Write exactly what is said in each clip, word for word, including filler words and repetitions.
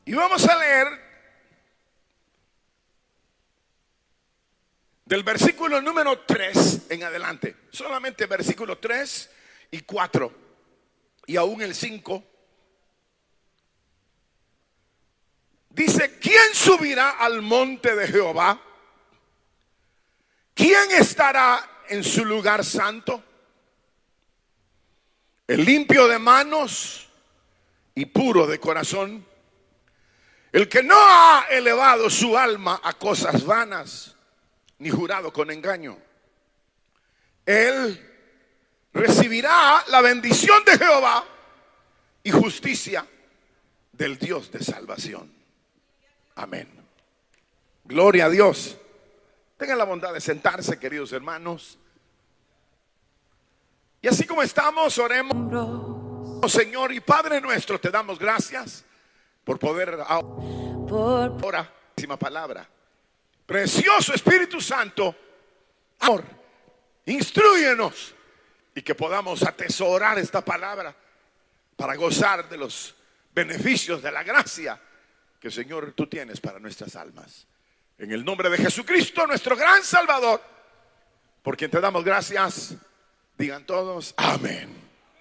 Y vamos a leer del versículo número tres en adelante. Solamente versículo tres y cuatro. Y aún el cinco. Dice: ¿quién subirá al monte de Jehová? ¿Quién estará en su lugar santo? El limpio de manos y puro de corazón, el que no ha elevado su alma a cosas vanas, ni jurado con engaño. Él recibirá la bendición de Jehová y justicia del Dios de salvación. Amén. Gloria a Dios. Tengan la bondad de sentarse, queridos hermanos. Y así como estamos, oremos. Oh Señor y Padre nuestro, te damos gracias por poder ahora, última palabra. Precioso Espíritu Santo, amor, instrúyenos y que podamos atesorar esta palabra para gozar de los beneficios de la gracia que, Señor, tú tienes para nuestras almas. En el nombre de Jesucristo, nuestro gran Salvador, por quien te damos gracias, digan todos, amén.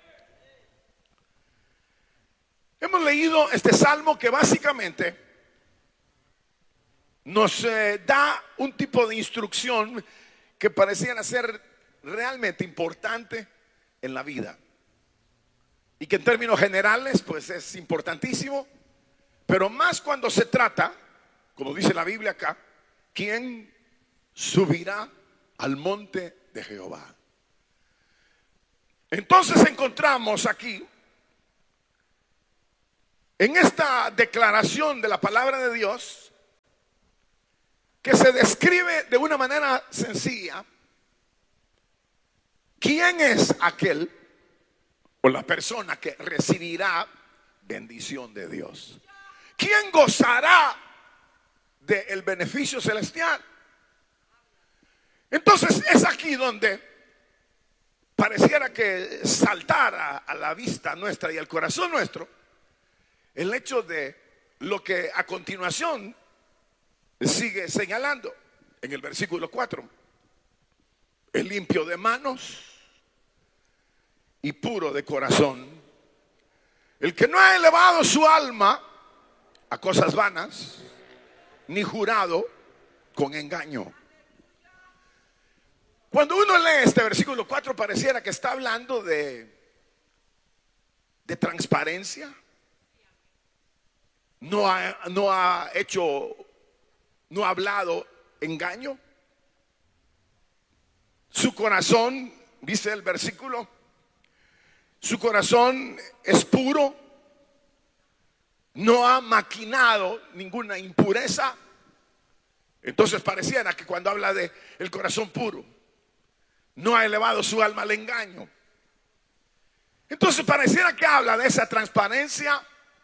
Hemos leído este salmo que básicamente nos eh, da un tipo de instrucción que pareciera ser realmente importante en la vida. Y que en términos generales pues es importantísimo, pero más cuando se trata, como dice la Biblia acá, ¿quién subirá al monte de Jehová? Entonces encontramos aquí, en esta declaración de la palabra de Dios, que se describe de una manera sencilla, ¿quién es aquel o la persona que recibirá bendición de Dios? ¿Quién gozará del beneficio celestial? Entonces es aquí donde pareciera que saltara a la vista nuestra y al corazón nuestro el hecho de lo que a continuación sigue señalando en el versículo cuatro. El limpio de manos y puro de corazón, el que no ha elevado su alma a cosas vanas, ni jurado con engaño. Cuando uno lee este versículo cuatro, pareciera que está hablando de, de transparencia. No ha, no ha hecho, no ha hablado engaño. Su corazón, dice el versículo, su corazón es puro. No ha maquinado ninguna impureza. Entonces pareciera que cuando habla de el corazón puro, no ha elevado su alma al engaño. Entonces pareciera que habla de esa transparencia.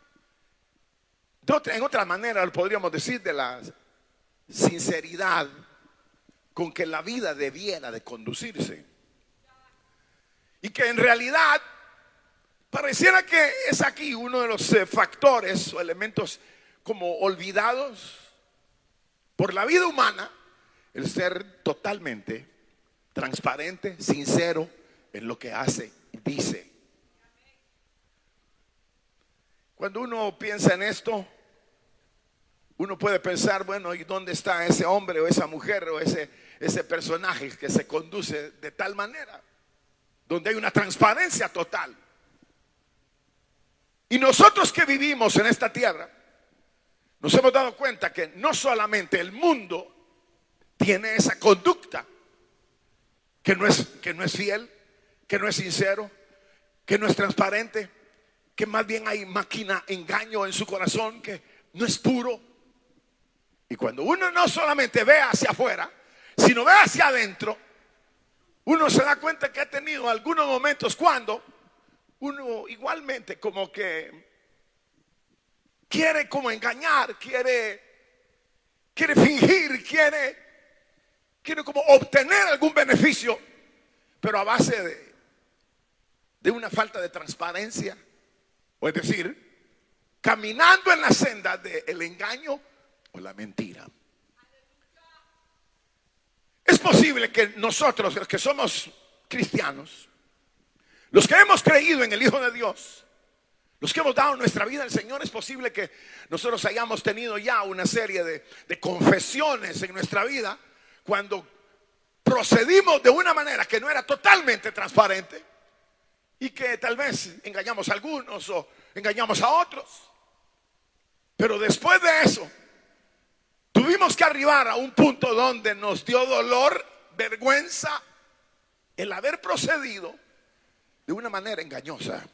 De otra, en otra manera podríamos decir de la sinceridad con que la vida debiera de conducirse. Y que en realidad pareciera que es aquí uno de los eh, factores o elementos como olvidados por la vida humana, el ser totalmente transparente, sincero en lo que hace y dice. Cuando uno piensa en esto, uno puede pensar, bueno, ¿y dónde está ese hombre o esa mujer o ese, ese personaje que se conduce de tal manera? Donde hay una transparencia total. Y nosotros que vivimos en esta tierra, nos hemos dado cuenta que no solamente el mundo tiene esa conducta, que no es, que no es fiel, que no es sincero, que no es transparente, que más bien hay máquina, engaño en su corazón, que no es puro. Y cuando uno no solamente ve hacia afuera, sino ve hacia adentro, uno se da cuenta que ha tenido algunos momentos cuando uno igualmente como que quiere como engañar, quiere, quiere fingir, quiere, quiere como obtener algún beneficio, pero a base de, de una falta de transparencia. O es decir, caminando en la senda del engaño o la mentira. Es posible que nosotros, los que somos cristianos, los que hemos creído en el Hijo de Dios, los que hemos dado nuestra vida al Señor, es posible que nosotros hayamos tenido ya una serie de, de confesiones en nuestra vida cuando procedimos de una manera que no era totalmente transparente y que tal vez engañamos a algunos o engañamos a otros. Pero después de eso, tuvimos que arribar a un punto donde nos dio dolor, vergüenza, el haber procedido de una manera engañosa.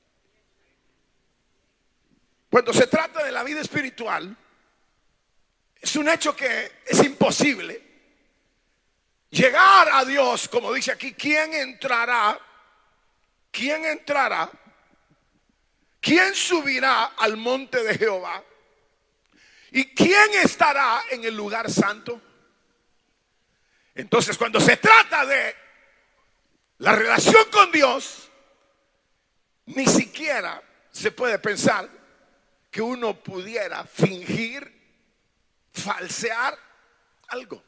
Cuando se trata de la vida espiritual, es un hecho que es imposible llegar a Dios, como dice aquí. ¿Quién entrará? ¿Quién entrará? ¿Quién subirá al monte de Jehová? ¿Y quién estará en el lugar santo? Entonces, cuando se trata de la relación con Dios, ni siquiera se puede pensar que uno pudiera fingir, falsear algo.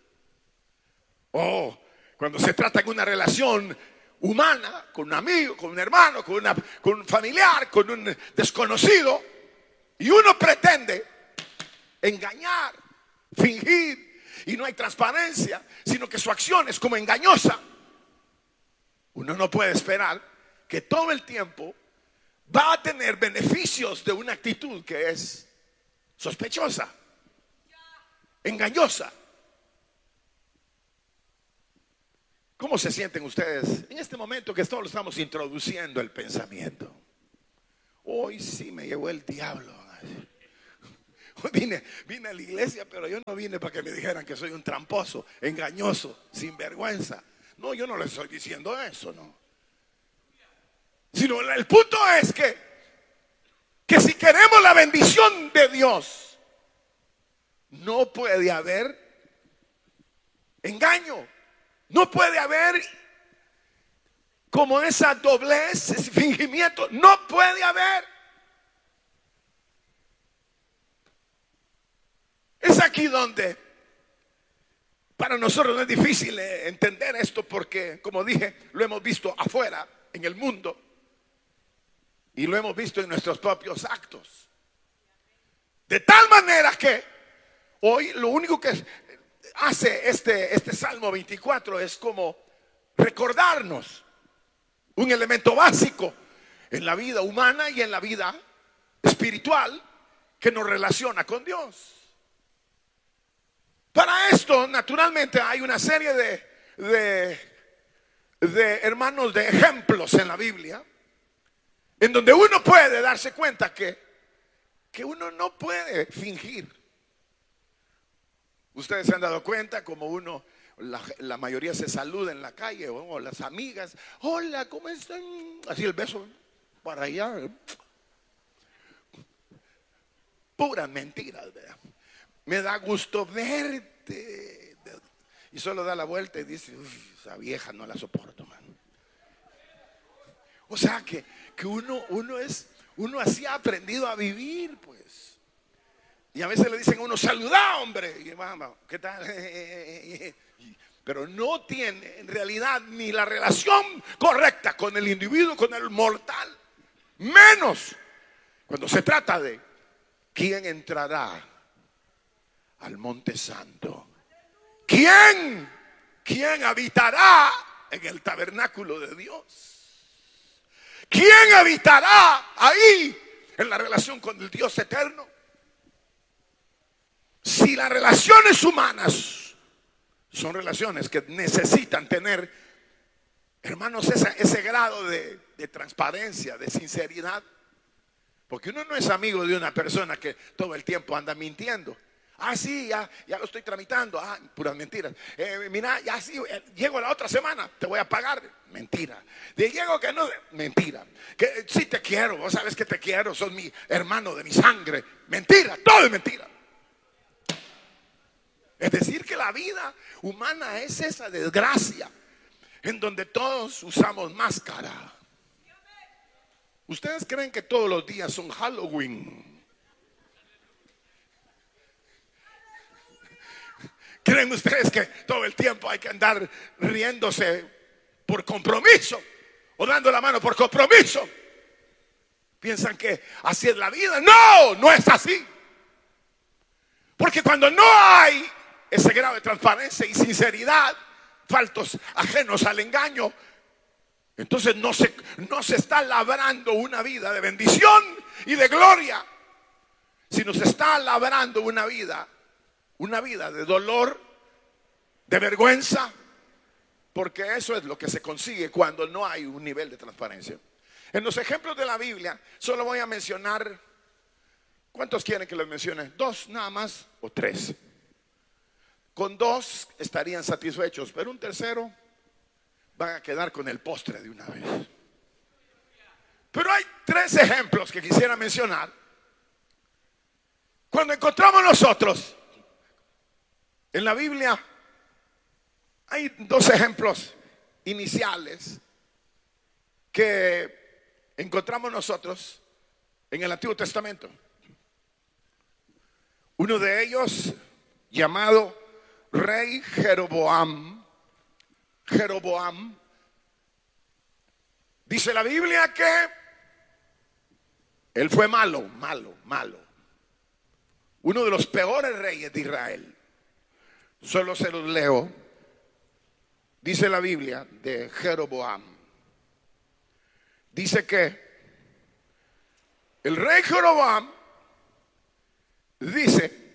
O cuando se trata de una relación humana, con un amigo, con un hermano, con, una, con un familiar, con un desconocido, y uno pretende engañar, fingir, y no hay transparencia, sino que su acción es como engañosa, uno no puede esperar que todo el tiempo va a tener beneficios de una actitud que es sospechosa, engañosa. ¿Cómo se sienten ustedes en este momento que todos estamos introduciendo el pensamiento? Hoy sí me llevó el diablo. Hoy vine, vine a la iglesia, pero yo no vine para que me dijeran que soy un tramposo, engañoso, sinvergüenza. No, yo no les estoy diciendo eso, no. Sino el punto es que, que si queremos la bendición de Dios, no puede haber engaño. No puede haber como esa doblez, ese fingimiento. No puede haber. Es aquí donde para nosotros no es difícil entender esto, porque, como dije, lo hemos visto afuera, en el mundo, y lo hemos visto en nuestros propios actos. De tal manera que hoy lo único que hace este, este Salmo veinticuatro es como recordarnos un elemento básico en la vida humana y en la vida espiritual que nos relaciona con Dios. Para esto, naturalmente, hay una serie de, de, de hermanos, de ejemplos en la Biblia, en donde uno puede darse cuenta que, que uno no puede fingir. Ustedes se han dado cuenta como uno, la, la mayoría se saluda en la calle, o, o las amigas, hola, ¿cómo están? Así el beso para allá. Puras mentiras, ¿verdad? Me da gusto verte. Y solo da la vuelta y dice, esa vieja no la soporto, man. O sea que, que uno, uno es, uno así ha aprendido a vivir, pues. Y a veces le dicen a uno, saluda, hombre. Y mamá, ¿qué tal? Pero no tiene en realidad ni la relación correcta con el individuo, con el mortal. Menos cuando se trata de quién entrará al monte santo. ¿Quién? ¿Quién habitará en el tabernáculo de Dios? ¿Quién habitará ahí en la relación con el Dios eterno? Si las relaciones humanas son relaciones que necesitan tener, hermanos, esa, ese grado de, de transparencia, de sinceridad, porque uno no es amigo de una persona que todo el tiempo anda mintiendo. Ah, sí, ya, ya lo estoy tramitando. Ah, puras mentiras. Eh, mira, ya sí, eh, llego la otra semana, te voy a pagar. Mentira. De llego que no, mentira. Que eh, sí te quiero, vos sabes que te quiero, sos mi hermano de mi sangre. Mentira, todo es mentira. Es decir, que la vida humana es esa desgracia en donde todos usamos máscara. ¿Ustedes creen que todos los días son Halloween? ¿Creen ustedes que todo el tiempo hay que andar riéndose por compromiso o dando la mano por compromiso? ¿Piensan que así es la vida? No, no es así. Porque cuando no hay ese grado de transparencia y sinceridad, faltos ajenos al engaño, entonces no se, no se está labrando una vida de bendición y de gloria, sino se está labrando una vida, una vida de dolor, de vergüenza, porque eso es lo que se consigue cuando no hay un nivel de transparencia. En los ejemplos de la Biblia solo voy a mencionar, ¿cuántos quieren que les mencione? ¿Dos nada más o tres? Con dos estarían satisfechos, pero un tercero van a quedar con el postre de una vez. Pero hay tres ejemplos que quisiera mencionar. Cuando encontramos nosotros en la Biblia, hay dos ejemplos iniciales que encontramos nosotros en el Antiguo Testamento. Uno de ellos, llamado Rey Jeroboam. Jeroboam. Dice la Biblia que él fue malo, malo, malo. Uno de los peores reyes de Israel. Solo se los leo. Dice la Biblia de Jeroboam. Dice que el rey Jeroboam dice